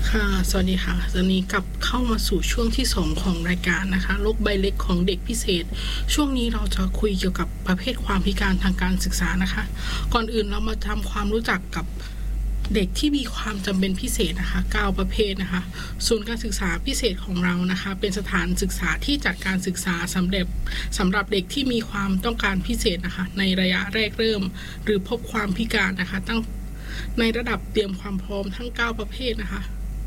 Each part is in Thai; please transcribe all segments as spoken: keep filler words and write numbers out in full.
ค่ะสวัสดีค่ะตอนนี้กลับเข้ามาสู่ช่วงที่สองของรายการนะคะโลกใบเล็กของเด็กพิเศษช่วงนี้เราจะคุยเกี่ยวกับประเภทความพิการทางการศึกษานะคะก่อนอื่นเรามาทำความรู้จักกับเด็กที่มีความจำเป็นพิเศษนะคะเก้าประเภทนะคะศูนย์การศึกษาพิเศษของเรานะคะเป็นสถานศึกษาที่จัดการศึกษาสำหรับสำหรับเด็กที่มีความต้องการพิเศษนะคะในระยะแรกเริ่มหรือพบความพิการนะคะตั้งในระดับเตรียมความพร้อมทั้งเก้าประเภทนะคะ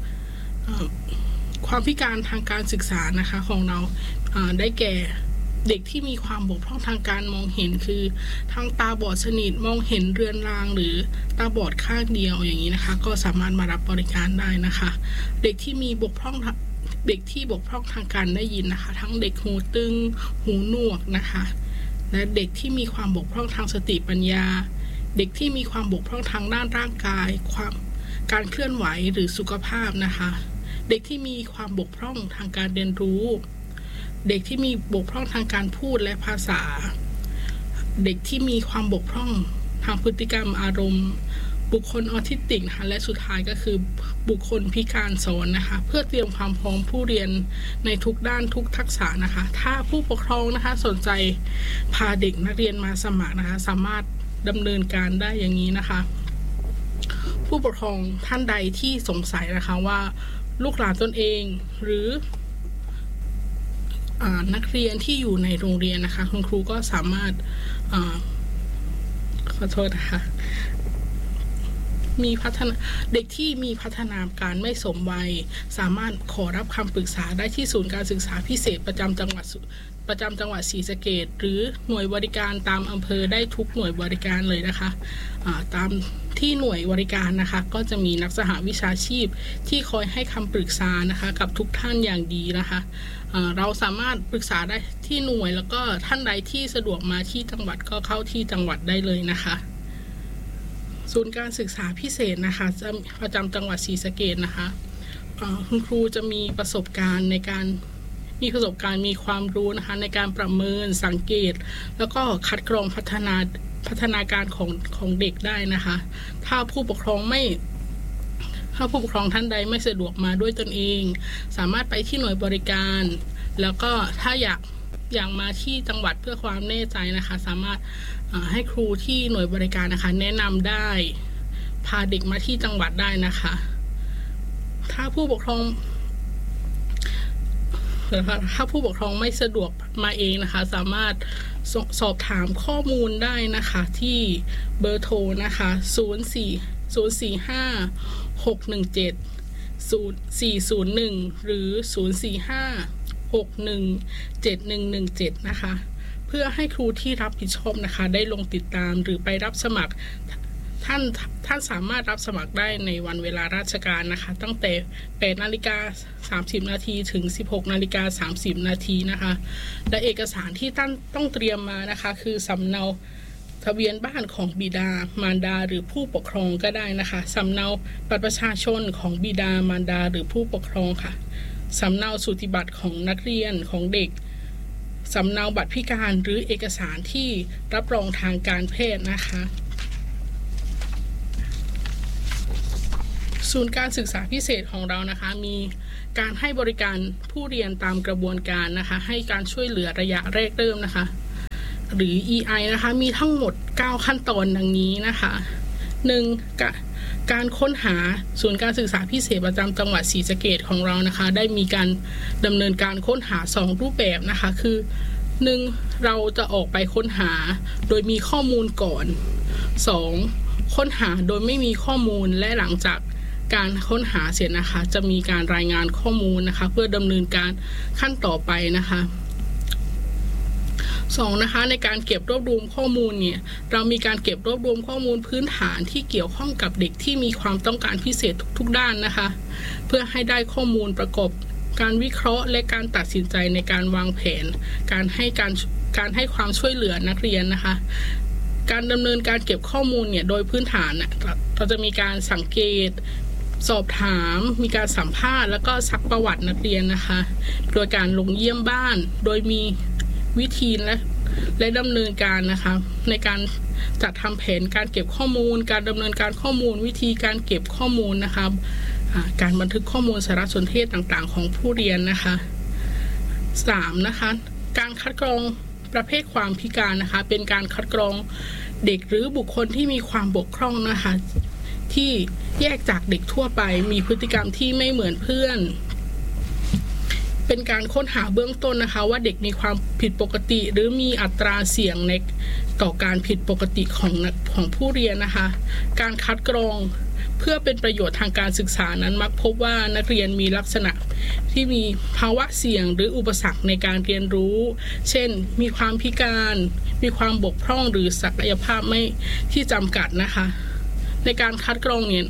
ความพิการทางการศึกษานะคะของเราได้แก่เด็กที่มีความบกพร่องทางการมองเห็นคือทั้งตาบอดสนิทมองเห็นเรือนรางหรือตาบอดข้างเดียวอย่างนี้นะคะก็สามารถมารับบริการได้นะคะเด็กที่มีบกพร่องเด็กที่บกพร่องทางการได้ยินนะคะทั้งเด็กหูตึงหูหนวกนะคะและเด็กที่มีความบกพร่องทางสติปัญญาเด็กที่มีความบกพร่องทางด้านร่างกายความการเคลื่อนไหวหรือสุขภาพนะคะเด็กที่มีความบกพร่องทางการเรียนรู้เด็กที่มีบกพร่องทางการพูดและภาษาเด็กที่มีความบกพร่องทางพฤติกรรมอารมณ์บุคคลออทิสติกนะคะและสุดท้ายก็คือบุคคลพิการสอนนะคะเพื่อเตรียมความพร้อมผู้เรียนในทุกด้านทุกทักษะนะคะถ้าผู้ปกครองนะคะสนใจพาเด็กนักเรียนมาสมัครนะคะสามารถดำเนินการได้อย่างนี้นะคะผู้ปกครองท่านใดที่สงสัยนะคะว่าลูกหลานตนเองหรืออ่านักเรียนที่อยู่ในโรงเรียนนะคะคุณครูก็สามารถอ่าขอโทษนะคะมีพัฒนาเด็กที่มีพัฒนาการไม่สมวัยสามารถขอรับคำปรึกษาได้ที่ศูนย์การศึกษาพิเศษประจำจังหวัดประจำจังหวัดศรีสะเกษหรือหน่วยบริการตามอำเภอได้ทุกหน่วยบริการเลยนะคะะตามที่หน่วยบริการนะคะก็จะมีนักสหวิชาชีพที่คอยให้คำปรึกษานะคะกับทุกท่านอย่างดีนะคะะเราสามารถปรึกษาได้ที่หน่วยแล้วก็ท่านใดที่สะดวกมาที่จังหวัดก็เข้าที่จังหวัดได้เลยนะคะศูนย์การศึกษาพิเศษนะคะประจำจังหวัดศรีสะเกษนะคะคุณครูจะมีประสบการณ์ในการมีประสบการณ์มีความรู้นะคะในการประเมินสังเกตแล้วก็คัดกรองพัฒนาพัฒนาการของของเด็กได้นะคะถ้าผู้ปกครองไม่ถ้าผู้ปกครองท่านใดไม่สะดวกมาด้วยตนเองสามารถไปที่หน่วยบริการแล้วก็ถ้าอยากอยากมาที่จังหวัดเพื่อความแน่ใจนะคะสามารถให้ครูที่หน่วยบริการนะคะแนะนำได้พาเด็กมาที่จังหวัดได้นะคะถ้าผู้ปกครองถ้าผู้ปกครองไม่สะดวกมาเองนะคะสามารถสอบถามข้อมูลได้นะคะที่เบอร์โทรนะคะศูนย์ สี่ ศูนย์ สี่ ห้า หก หนึ่ง เจ็ด ศูนย์ สี่ ศูนย์ หนึ่งหรือศูนย์ สี่ ห้า หก หนึ่ง เจ็ด หนึ่ง หนึ่ง เจ็ดนะคะเพื่อให้ครูที่รับผิดชอบนะคะได้ลงติดตามหรือไปรับสมัครท่านท่านสามารถรับสมัครได้ในวันเวลาราชการนะคะตั้งแต่ แปดนาฬิกาสามสิบนาทีถึง สิบหกนาฬิกาสามสิบนาทีนะคะและเอกสารที่ท่านต้องเตรียมมานะคะคือสำเนาทะเบียนบ้านของบิดามารดาหรือผู้ปกครองก็ได้นะคะสำเนาบัตรประชาชนของบิดามารดาหรือผู้ปกครองค่ะสำเนาสูติบัตรของนักเรียนของเด็กสำเนาบัตรพิการหรือเอกสารที่รับรองทางการแพทย์นะคะศูนย์การศึกษาพิเศษของเรานะคะมีการให้บริการผู้เรียนตามกระบวนการนะคะให้การช่วยเหลือระยะแรกเริ่มนะคะหรือ อี ไอ นะคะมีทั้งหมดเก้าขั้นตอนดังนี้นะคะหนึ่งการค้นหาศูนย์การศึกษาพิเศษประจำจังหวัดศรีสะเกษของเรานะคะได้มีการดำเนินการค้นหาสองรูปแบบนะคะคือหนึ่งเราจะออกไปค้นหาโดยมีข้อมูลก่อนสองค้นหาโดยไม่มีข้อมูลและหลังจากการค้นหาเสร็จนะคะจะมีการรายงานข้อมูลนะคะเพื่อดำเนินการขั้นต่อไปนะคะสองนะคะในการเก็บรวบรวมข้อมูลเนี่ยเรามีการเก็บรวบรวมข้อมูลพื้นฐานที่เกี่ยวข้องกับเด็กที่มีความต้องการพิเศษทุกๆด้านนะคะเพื่อให้ได้ข้อมูลประกอบการวิเคราะห์และการตัดสินใจในการวางแผนการให้การการให้ความช่วยเหลือนักเรียนนะคะการดำเนินการเก็บข้อมูลเนี่ยโดยพื้นฐานเนี่ยเราจะมีการสังเกตสอบถามมีการสัมภาษณ์แล้วก็ซักประวัตินักเรียนนะคะโดยการลงเยี่ยมบ้านโดยมีวิธีและและดำเนินการนะคะในการจัดทำแผนการเก็บข้อมูลการดำเนินการข้อมูลวิธีการเก็บข้อมูลนะคะการบันทึกข้อมูลสารสนเทศต่างๆของผู้เรียนนะคะสามนะคะการคัดกรองประเภทความพิการนะคะเป็นการคัดกรองเด็กหรือบุคคลที่มีความบกพร่องนะคะที่แยกจากเด็กทั่วไปมีพฤติกรรมที่ไม่เหมือนเพื่อนเป็นการค้นหาเบื้องต้นนะคะว่าเด็กมีความผิดปกติหรือมีอัตราเสี่ยงในต่อการผิดปกติของของผู้เรียนนะคะการคัดกรองเพื่อเป็นประโยชน์ทางการศึกษานั้นมักพบว่านักเรียนมีลักษณะที่มีภาวะเสี่ยงหรืออุปสรรคในการเรียนรู้เช่นมีความพิการมีความบกพร่องหรือศักยภาพไม่ที่จำกัดนะคะในการคัดกรองเนี่ย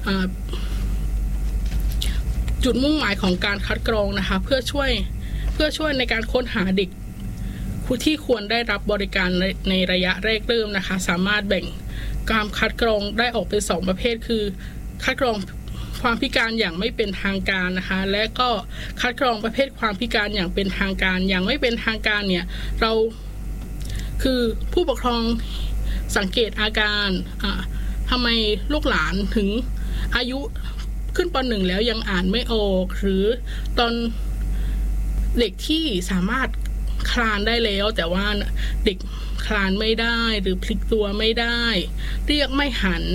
จุดมุ่งหมายของการคัดกรองนะคะเพื่อช่วยเพื่อช่วยในการค้นหาเด็กที่ควรได้รับบริการในในระยะแรกเริ่มนะคะสามารถแบ่งการคัดกรองได้ออกเป็นสองประเภทคือคัดกรองความพิการอย่างไม่เป็นทางการนะคะและก็คัดกรองประเภทความพิการอย่างเป็นทางการอย่างไม่เป็นทางการเนี่ยเราคือผู้ปกครองสังเกตอาการอ่าทำไมลูกหลานถึงอายุขึ้นป.หนึ่งแล้วยังอ่านไม่ออกหรือตอนเด็กที่สามารถคลานได้แล้วแต่ว่าเด็กคลานไม่ได้หรือพลิกตัวไม่ได้เรียกไม่หัน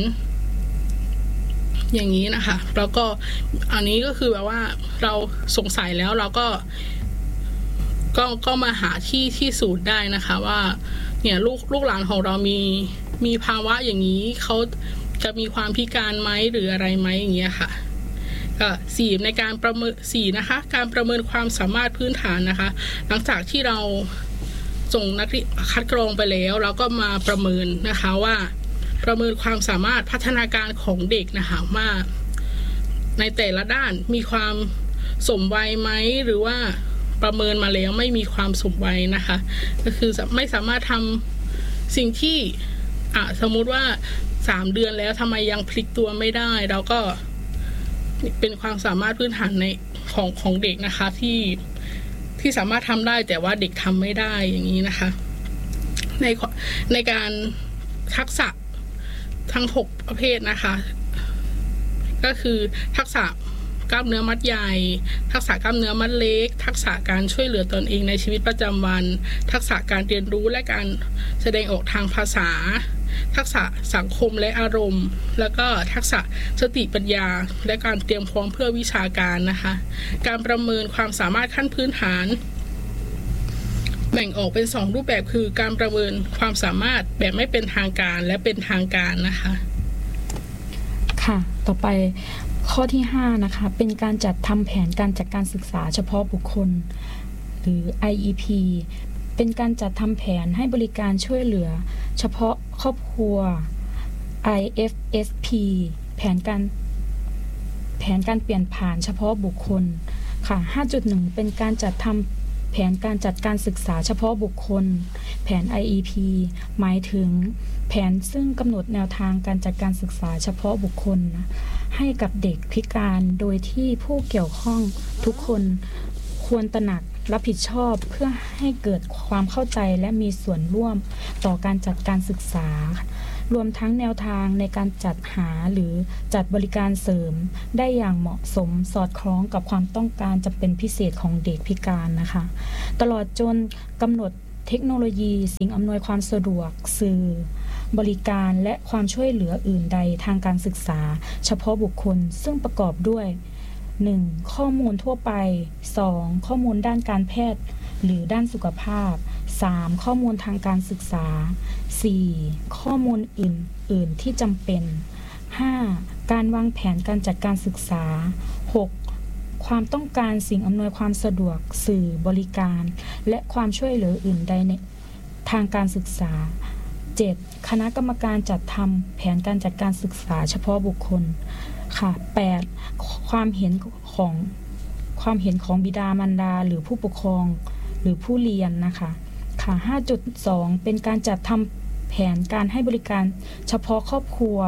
อย่างนี้นะคะแล้วก็อันนี้ก็คือแบบว่าเราสงสัยแล้วเราก็ก็ก็มาหาที่ที่ศูนย์ได้นะคะว่าเนี่ยลูกลูกหลานของเรามีมีภาวะอย่างนี้เขาจะมีความพิการไหมหรืออะไรไหมอย่างเงี้ยค่ะก็สี่ในการประเมินสี่นะคะการประเมินความสามารถพื้นฐานนะคะหลังจากที่เราส่งนักเรียนคัดกรองไปแล้วเราก็มาประเมินนะคะว่าประเมินความสามารถพัฒนาการของเด็กนะคะว่าในแต่ละด้านมีความสมวัยไหมหรือว่าประเมินมาแล้วไม่มีความสมวัยนะคะก็คือไม่สามารถทำสิ่งที่อ่ะสมมุติว่าสามเดือนแล้วทำไมยังพลิกตัวไม่ได้เราก็เป็นความสามารถพื้นฐานในของของเด็กนะคะที่ที่สามารถทำได้แต่ว่าเด็กทำไม่ได้อย่างนี้นะคะในในการทักษะทั้งหกประเภทนะคะก็คือทักษะกล้ามเนื้อมัดใหญ่ทักษะกล้ามเนื้อมัดเล็กทักษะการช่วยเหลือตนเองในชีวิตประจำวันทักษะการเรียนรู้และการแสดงออกทางภาษาทักษะสังคมและอารมณ์แล้วก็ทักษะสติปัญญาและการเตรียมพร้อมเพื่อวิชาการนะคะการประเมินความสามารถขั้นพื้นฐานแบ่งออกเป็นสองรูปแบบคือการประเมินความสามารถแบบไม่เป็นทางการและเป็นทางการนะคะค่ะต่อไปข้อที่ห้านะคะเป็นการจัดทำแผนการจัดการศึกษาเฉพาะบุคคลหรือ ไอ อี พี เป็นการจัดทำแผนให้บริการช่วยเหลือเฉพาะครอบครัว ไอ เอฟ เอส พี แผนการแผนการเปลี่ยนผ่านเฉพาะบุคคลค่ะ ห้าจุดหนึ่ง เป็นการจัดทำแผนการจัดการศึกษาเฉพาะบุคคลแผน ไอ อี พี หมายถึงแผนซึ่งกำหนดแนวทางการจัดการศึกษาเฉพาะบุคคลนะให้กับเด็กพิการโดยที่ผู้เกี่ยวข้องทุกคนควรตระหนักรับผิดชอบเพื่อให้เกิดความเข้าใจและมีส่วนร่วมต่อการจัดการศึกษารวมทั้งแนวทางในการจัดหาหรือจัดบริการเสริมได้อย่างเหมาะสมสอดคล้องกับความต้องการจำเป็นพิเศษของเด็กพิการนะคะตลอดจนกำหนดเทคโนโลยีสิ่งอำนวยความสะดวกสื่อบริการและความช่วยเหลืออื่นใดทางการศึกษาเฉพาะบุคคลซึ่งประกอบด้วยหนึ่งข้อมูลทั่วไปสองข้อมูลด้านการแพทย์หรือด้านสุขภาพสามข้อมูลทางการศึกษาสี่ข้อมูลอื่นๆที่จำเป็นห้าการวางแผนการจัดการศึกษาหกความต้องการสิ่งอำนวยความสะดวกสื่อบริการและความช่วยเหลืออื่นใดในทางการศึกษาเจ็ดคณะกรรมการจัดทำแผนการจัดการศึกษาเฉพาะบุคคลค่ะแปดความเห็นของความเห็นของบิดามารดาหรือผู้ปกครองหรือผู้เรียนนะคะค่ะ ห้าจุดสอง เป็นการจัดทำแผนการให้บริการเฉพาะครอบครัว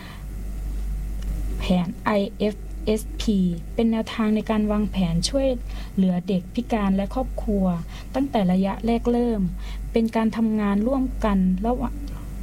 แผน ไอ เอฟ เอส พี เป็นแนวทางในการวางแผนช่วยเหลือเด็กพิการและครอบครัวตั้งแต่ระยะแรกเริ่มเป็นการทำงานร่วมกันระหว่าง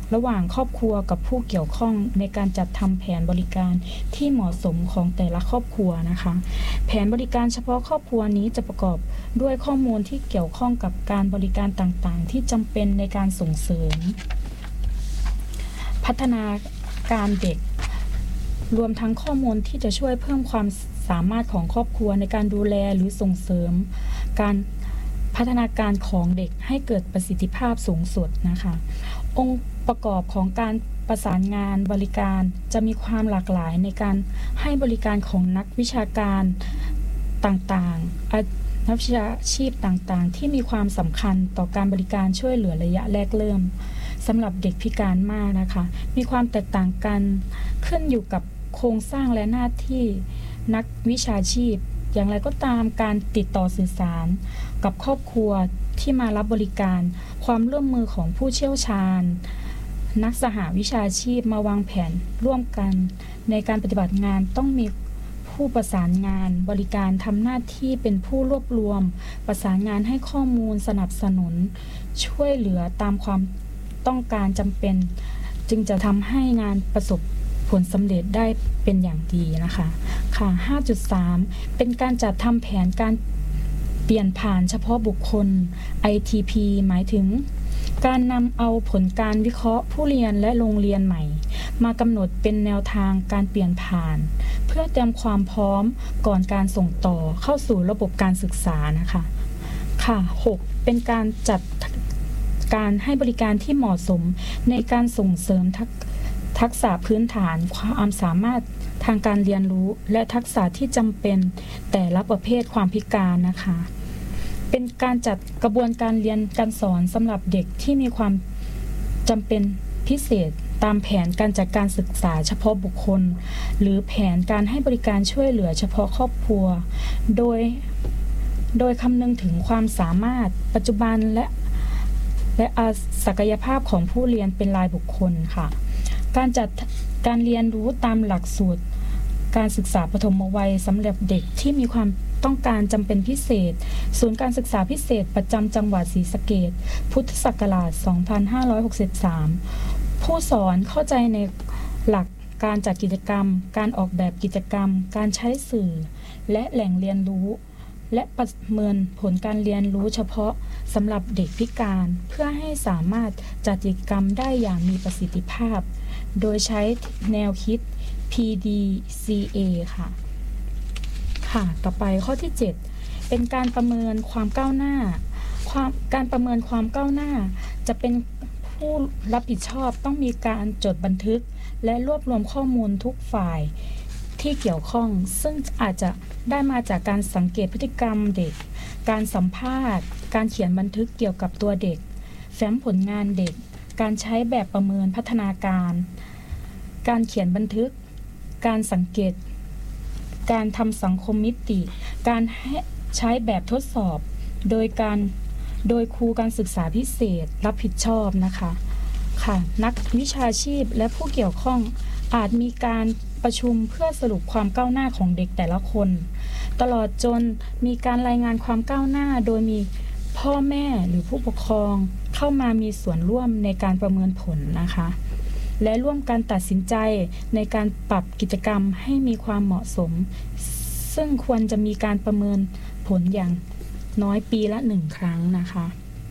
ระหว่างครอบครัวกับผู้เกี่ยวข้องในการจัดทำแผนบริการที่เหมาะสมของแต่ละครอบครัวนะคะแผนบริการเฉพาะครอบครัวนี้จะประกอบด้วยข้อมูลที่เกี่ยวข้องกับการบริการต่างๆที่จำเป็นในการส่งเสริมพัฒนาการเด็กรวมทั้งข้อมูลที่จะช่วยเพิ่มความสามารถของครอบครัวในการดูแลหรือส่งเสริมการพัฒนาการของเด็กให้เกิดประสิทธิภาพสูงสุดนะคะองค์ประกอบของการประสานงานบริการจะมีความหลากหลายในการให้บริการของนักวิชาการต่างๆนักวิชาชีพต่างๆที่มีความสำคัญต่อการบริการช่วยเหลือระยะแรกเริ่มสำหรับเด็กพิการมากนะคะมีความแตกต่างกันขึ้นอยู่กับโครงสร้างและหน้าที่นักวิชาชีพอย่างไรก็ตามการติดต่อสื่อสารกับครอบครัวที่มารับบริการความร่วมมือของผู้เชี่ยวชาญนักสหวิชาชีพมาวางแผนร่วมกันในการปฏิบัติงานต้องมีผู้ประสานงานบริการทำหน้าที่เป็นผู้รวบรวมประสานงานให้ข้อมูลสนับสนุนช่วยเหลือตามความต้องการจำเป็นจึงจะทำให้งานประสบผลสำเร็จได้เป็นอย่างดีนะคะค่ะ ห้าจุดสาม เป็นการจัดทำแผนการเปลี่ยนผ่านเฉพาะบุคคล ไอ ที พี หมายถึงการนำเอาผลการวิเคราะห์ผู้เรียนและโรงเรียนใหม่มากำหนดเป็นแนวทางการเปลี่ยนผ่านเพื่อเตรียมความพร้อมก่อนการส่งต่อเข้าสู่ระบบการศึกษานะคะค่ะ หก เป็นการจัดการให้บริการที่เหมาะสมในการส่งเสริมทักทักษะพื้นฐานความสามารถทางการเรียนรู้และทักษะที่จำเป็นแต่ละประเภทความพิการนะคะเป็นการจัดกระบวนการเรียนการสอนสำหรับเด็กที่มีความจำเป็นพิเศษตามแผนการจัดการศึกษาเฉพาะบุคคลหรือแผนการให้บริการช่วยเหลือเฉพาะครอบครัวโดยโดยคำนึงถึงความสามารถปัจจุบันและและศักยภาพของผู้เรียนเป็นรายบุคคลค่ะการจัดการเรียนรู้ตามหลักสูตรการศึกษาปฐมวัยสำหรับเด็กที่มีความต้องการจำเป็นพิเศษศูนย์การศึกษาพิเศษประจำจังหวัดศรีสะเกษพุทธศักราช สองพันห้าร้อยหกสิบสาม ผู้สอนเข้าใจในหลักการจัดกิจกรรมการออกแบบกิจกรรมการใช้สื่อและแหล่งเรียนรู้และประเมินผลการเรียนรู้เฉพาะสำหรับเด็กพิการเพื่อให้สามารถจัดกิจกรรมได้อย่างมีประสิทธิภาพโดยใช้แนวคิด พี ดี ซี เอ ค่ะค่ะต่อไปข้อที่เจ็ดเป็นการประเมินความก้าวหน้าความการประเมินความก้าวหน้าจะเป็นผู้รับผิดชอบต้องมีการจดบันทึกและรวบรวมข้อมูลทุกฝ่ายที่เกี่ยวข้องซึ่งอาจจะได้มาจากการสังเกตพฤติกรรมเด็กการสัมภาษณ์การเขียนบันทึกเกี่ยวกับตัวเด็กแฟ้มผลงานเด็กการใช้แบบประเมินพัฒนาการการเขียนบันทึกการสังเกตการทำสังคมมิติการใช้แบบทดสอบโดยการโดยครูการศึกษาพิเศษรับผิดชอบนะคะค่ะนักวิชาชีพและผู้เกี่ยวข้องอาจมีการประชุมเพื่อสรุปความก้าวหน้าของเด็กแต่ละคนตลอดจนมีการรายงานความก้าวหน้าโดยมีพ่อแม่หรือผู้ปกครองเข้ามามีส่วนร่วมในการประเมินผลนะคะและร่วมกันตัดสินใจในการปรับกิจกรรมให้มีความเหมาะสมซึ่งควรจะมีการประเมินผลอย่างน้อยปีละหนึ่งครั้งนะคะ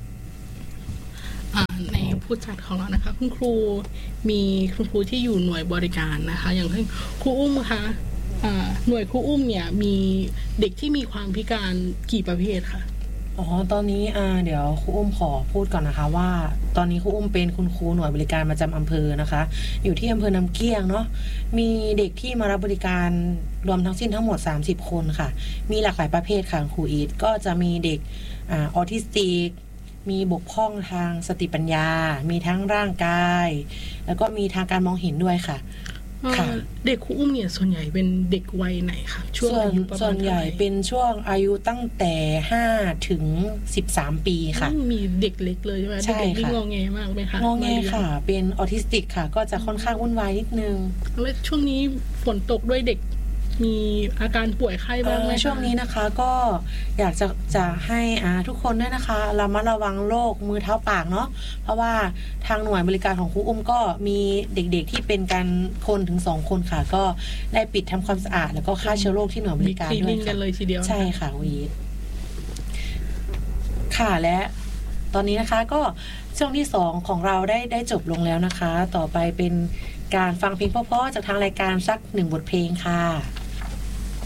ในผู้จัดของเรานะคะคุณครูมีคุณครูที่อยู่หน่วยบริการนะคะอย่างเช่นครูอุ้มคะหน่วยครูอุ้มเนี่ยมีเด็กที่มีความพิการกี่ประเภทคะอ๋อตอนนี้อ่าเดี๋ยวครูอุ้มขอพูดก่อนนะคะว่าตอนนี้ครูอุ้มเป็นคุณครูหน่วยบริการประจำอำเภอนะคะอยู่ที่อำเภอน้ำเกี้ยงเนาะมีเด็กที่มารับบริการรวมทั้งสิ้นทั้งหมดสามสิบคนค่ะมีหลากหลายประเภทค่ะครูอีทก็จะมีเด็กอ่าออทิสติกมีบกพร่องทางสติปัญญามีทั้งร่างกายแล้วก็มีทางการมองเห็นด้วยค่ะเด็กครูอุ้มเนี่ยส่วนใหญ่เป็นเด็กวัยไหนคะช่วงอายุประมาณส่วนใหญ่เป็นช่วงอายุตั้งแต่ห้าถึงสิบสามปีค่ะมีเด็กเล็กเลยใช่ไหมเด็กที่งอแงมากไหมคะงอแงค่ะเป็นออทิสติกค่ะก็จะค่อนข้างวุ่นวายนิดนึงแล้วช่วงนี้ฝนตกด้วยเด็กมีอาการป่วยไข้บ้างไหมช่วงนี้นะคะก็อยากจะจะให้อ่าทุกคนด้วยนะคะระมัดระวังโรคมือเท้าปากเนาะเพราะว่าทางหน่วยบริการของครูอุ้มก็มีเด็กๆที่เป็นกันคนถึงสองคนค่ะก็ได้ปิดทำความสะอาดแล้วก็ฆ่าเชื้อโรคที่หน่วยบริการด้วยค่ะกันเลยทีเดียวใช่ค่ะวีดค่ะและตอนนี้นะคะก็ช่วงที่สองของเราได้ได้จบลงแล้วนะคะต่อไปเป็นการฟังเพลงเพราะๆจากทางรายการสักหนึ่งบทเพลงค่ะ